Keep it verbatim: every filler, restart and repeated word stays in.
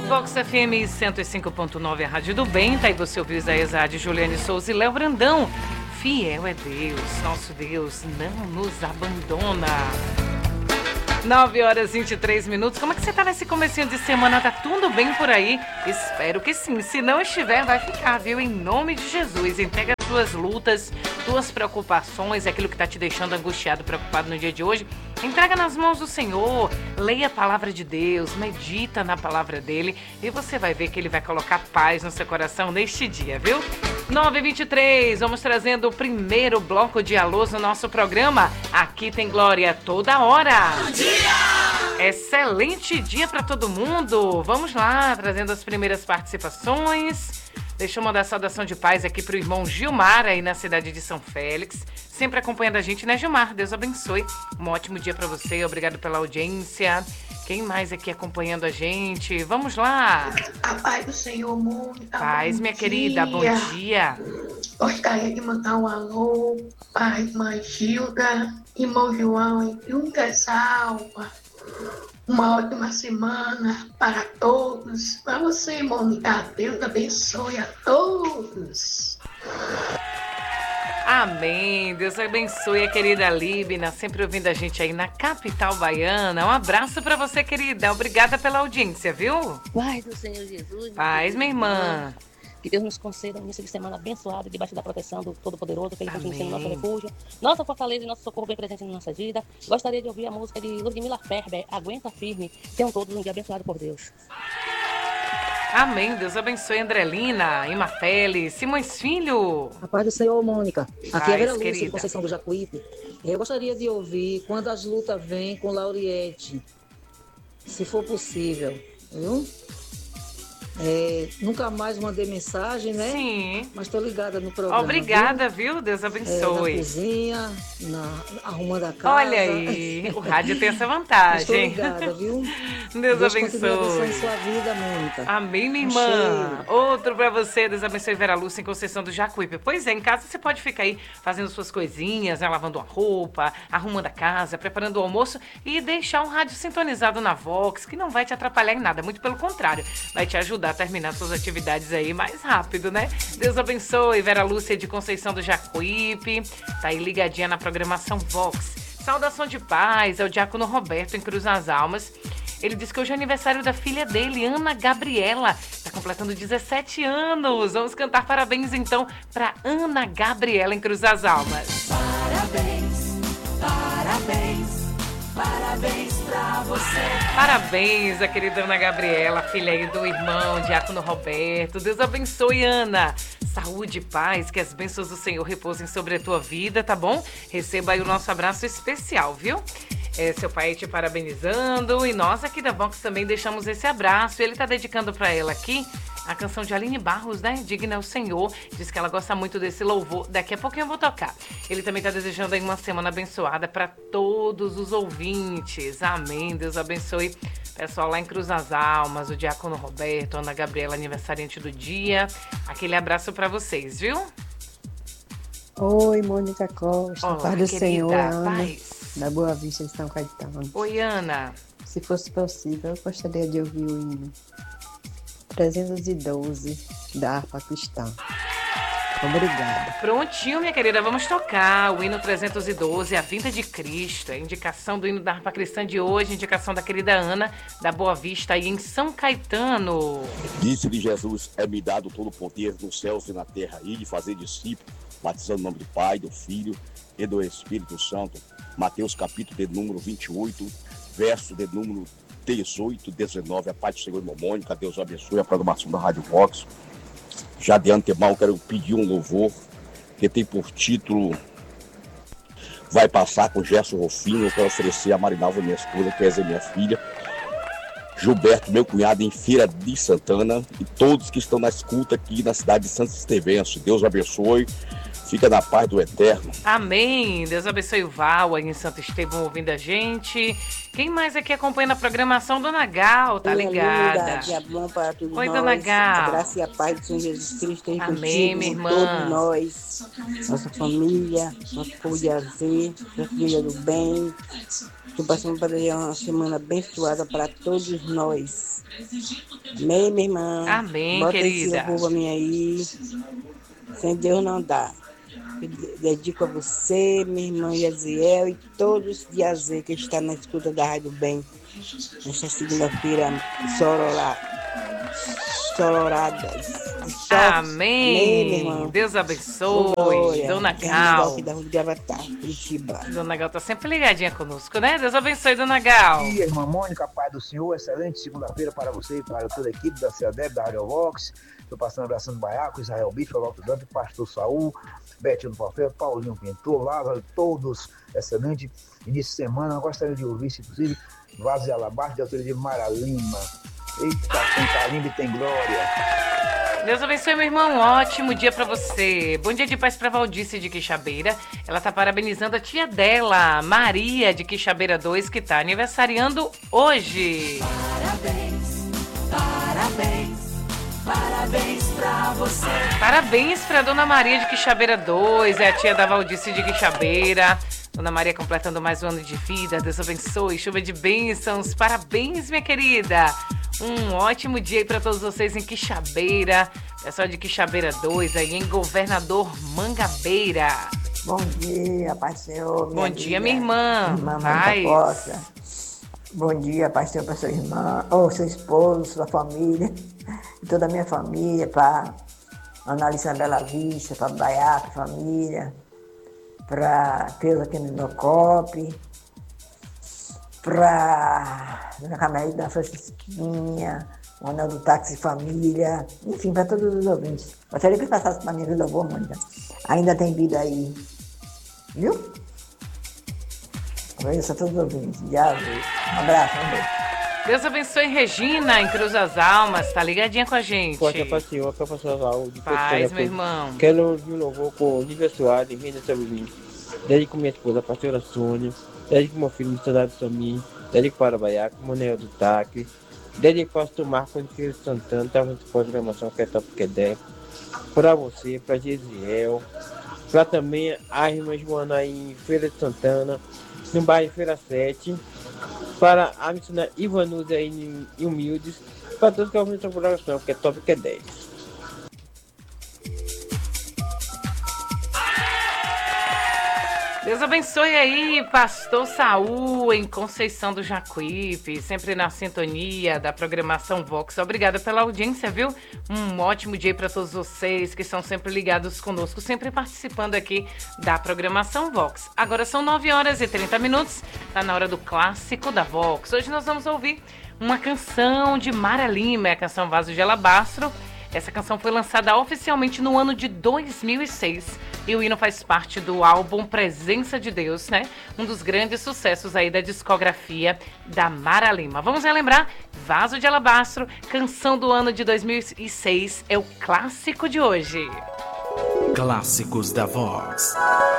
Vox F M cento e cinco ponto nove, a Rádio do Bem. Tá aí você ouviu Isaías Hadi, Juliane Souza e Léo Brandão. Fiel é Deus, nosso Deus não nos abandona. nove horas e vinte e três minutos. Como é que você tá nesse comecinho de semana? Tá tudo bem por aí? Espero que sim. Se não estiver, vai ficar, viu? Em nome de Jesus. Entrega as tuas lutas, tuas preocupações, aquilo que tá te deixando angustiado, preocupado no dia de hoje. Entrega nas mãos do Senhor. Leia a palavra de Deus, medita na palavra dele e você vai ver que ele vai colocar paz no seu coração neste dia, viu? nove e vinte e três, vamos trazendo o primeiro bloco de alôs no nosso programa. Aqui tem glória toda hora. Bom dia! Excelente dia para todo mundo. Vamos lá, trazendo as primeiras participações. Deixa eu mandar saudação de paz aqui pro irmão Gilmar, aí na cidade de São Félix. Sempre acompanhando a gente, né, Gilmar? Deus abençoe. Um ótimo dia para você. Obrigado pela audiência. Quem mais aqui acompanhando a gente? Vamos lá. A paz do Senhor, Mônica. Paz, minha dia. querida. Bom dia. Gostaria de mandar um alô para a irmã Gilda, irmão João em Junta Salva. Uma ótima semana para todos. Para você, Mônica. Deus abençoe a todos. Amém. Deus abençoe a querida Líbina, sempre ouvindo a gente aí na capital baiana. Um abraço pra você, querida. Obrigada pela audiência, viu? Paz do Senhor Jesus. Paz, minha irmã. Que Deus nos conceda um início de semana abençoado, debaixo da proteção do Todo-Poderoso, que Ele continue sendo Amém. nosso refúgio, nossa fortaleza e nosso socorro bem presente na nossa vida. Gostaria de ouvir a música de Ludmila Ferber, Aguenta Firme. Tenham todos um dia abençoado por Deus. Amém. Deus abençoe Andrelina, Imapele, Simões Filho. A paz do Senhor, Mônica. Aqui Paz, é a Vera Lúcia, querida. de Conceição do Jacuípe. Eu gostaria de ouvir Quando as Lutas Vêm com Lauriette, se for possível, viu? É, nunca mais mandei mensagem, né? Sim. Mas estou ligada no programa. Obrigada, viu? Deus viu? É, na abençoe. cozinha, na, arrumando a casa. Olha aí, o rádio tem essa Estou vantagem. ligada, viu? Deus, Deus continue abençoe. abençoando sua vida, Mônica. Amém, minha Um irmã. cheiro. Outro pra você, Deus abençoe Vera Lúcia em Conceição do Jacuípe. Pois é, em casa você pode ficar aí fazendo suas coisinhas, né, lavando a roupa, arrumando a casa, preparando o almoço e deixar um rádio sintonizado na Vox, que não vai te atrapalhar em nada, muito pelo contrário, vai te ajudar a terminar suas atividades aí mais rápido, né? Deus abençoe Vera Lúcia de Conceição do Jacuípe, tá aí ligadinha na programação Vox. Saudação de paz ao diácono Roberto em Cruz das Almas. Ele diz que hoje é aniversário da filha dele, Ana Gabriela. Está completando dezessete anos. Vamos cantar parabéns, então, para Ana Gabriela em Cruz das Almas. Parabéns, parabéns, parabéns pra você. Parabéns a querida Ana Gabriela, filha aí do irmão Diácono Roberto. Deus abençoe, Ana. Saúde e paz, que as bênçãos do Senhor repousem sobre a tua vida, tá bom? Receba aí o nosso abraço especial, viu? É, seu pai te parabenizando e nós aqui da Vox também deixamos esse abraço. Ele tá dedicando para ela aqui a canção de Aline Barros, né? Digna é o Senhor. Diz que ela gosta muito desse louvor. Daqui a pouquinho eu vou tocar. Ele também tá desejando aí uma semana abençoada para todos os ouvintes. Amém. Deus abençoe. Pessoal lá em Cruz das Almas, o Diácono Roberto, Ana Gabriela, aniversariante do dia. Aquele abraço para vocês, viu? Oi, Mônica Costa. Olá, Paz do querida. Senhor, Ana, Paz. da Boa Vista de São Caetano. Oi, Ana. Se fosse possível, eu gostaria de ouvir o hino trezentos e doze da harpa cristã. Obrigada. Prontinho, minha querida, vamos tocar o hino trezentos e doze, a vinda de Cristo, a indicação do hino da harpa cristã de hoje, indicação da querida Ana, da Boa Vista, aí em São Caetano. Disse-lhe Jesus, é-me dado todo o poder nos céus e na terra, e de fazer discípulos, batizando o nome do Pai, do Filho e do Espírito Santo. Mateus capítulo de número vinte e oito, verso de número dezoito, dezenove. A paz do Senhor, irmão Mônica, Deus abençoe a programação da Rádio Vox. Já de antemão quero pedir um louvor que tem por título Vai Passar com Gerson Rufino. Eu quero oferecer a Marinalva, minha esposa, que é minha filha, Gilberto, meu cunhado, em Feira de Santana, e todos que estão na escuta aqui na cidade de Santo Estevenço. Deus abençoe. Fica na paz do Eterno. Amém. Deus abençoe o Val aí em Santo Estevão ouvindo a gente. Quem mais aqui acompanha a programação? Dona Gal, tá ligada? Dia bom para todos Oi, nós. Dona Gal. A graça e a paz do Senhor Jesus Cristo esteja Amém, contigo, minha irmã. todos nós, nossa família, nosso povo de Azê, nossa família do bem. Estou passando para uma semana abençoada para todos nós. Amém, minha irmã. Amém, Bota querida. esse povo a mim aí. Sem Deus não dá. Eu dedico a você, minha irmã Yaziel e todos de Azê que estão na escuta da Rádio Bem. Nesta segunda-feira, sororá, sororadas. Amém. Amém, Deus abençoe. Glória. Dona Terminal Gal. aqui da Rua de Gravatá, Curitiba. Dona Gal tá sempre ligadinha conosco, né? Deus abençoe, Dona Gal. Bom dia, irmã Mônica, Pai do Senhor, excelente segunda-feira para você e para toda a equipe da C A D E B, da Rádio Vox. Estou passando abraçando Baiaco, Israel Bicho, Alto Dante, Pastor Saul, Betinho Papel, Paulinho Pintor, Lázaro, todos, excelente início de semana. Eu gostaria de ouvir, se possível, Vaso de Alabastro, de autoria de Mara Lima. Eita, tem carimbo e tem glória. Deus abençoe, meu irmão. Um ótimo dia pra você. Bom dia de paz pra Valdice de Quixabeira. Ela tá parabenizando a tia dela, Maria de Quixabeira dois, que tá aniversariando hoje. Parabéns, parabéns, parabéns pra você. Parabéns pra Dona Maria de Quixabeira dois, é a tia da Valdice de Quixabeira. Dona Maria completando mais um ano de vida. Deus abençoe, chuva de bênçãos. Parabéns, minha querida. Um ótimo dia aí pra todos vocês em Quixabeira. Pessoal de Quixabeira dois aí em Governador Mangabeira. Bom dia, Pai do Senhor. Bom dia, minha irmã. Irmã Paz. Mônica Costa. Bom dia, Pai do Senhor, para sua irmã, ou seu esposo, sua família, e toda a minha família, para Analisa Bela Vista, para Baiaca, família, para Pedro aqui no Nocope, para Dona Camarida da Francisquinha, o Anel do Táxi Família, enfim, para todos os ouvintes. Gostaria que passasse para a minha vida boa, Mônica. Ainda tem vida aí, viu? Agradeço a todos os ouvintes. Um abraço, um beijo. Deus abençoe Regina em Cruz das Almas. Tá ligadinha com a gente. Forte a paz, Senhor, que é o pastor Raul. de Paz, meu Porto irmão. Quero ouvir um louvor com o Nível Soares e Reina sobre mim. Dedico minha esposa, a pastora Sônia. Dedico meu filho, missionário Samir. Dedico para Baiaco, Manuel do Taque. Dedico para o pastor Marcos de Filho Santana. Tá muito programação que é Top Quedé. Para você, para Gesiel. Para também a irmã Joana aí em Feira de Santana, no bairro Feira sete. Para a missionária Ivanusa aí em, em Humildes. Para todos que ouvem essa programação, que é Top Q dez. Deus abençoe aí, Pastor Saul, em Conceição do Jacuípe, sempre na sintonia da programação Vox. Obrigada pela audiência, viu? Um ótimo dia para todos vocês que são sempre ligados conosco, sempre participando aqui da programação Vox. Agora são nove horas e trinta minutos, tá na hora do clássico da Vox. Hoje nós vamos ouvir uma canção de Mara Lima, é a canção Vaso de Alabastro. Essa canção foi lançada oficialmente no ano de dois mil e seis e o hino faz parte do álbum Presença de Deus, né? Um dos grandes sucessos aí da discografia da Mara Lima. Vamos relembrar, Vaso de Alabastro, canção do ano de dois mil e seis, é o clássico de hoje. Clássicos da Vox.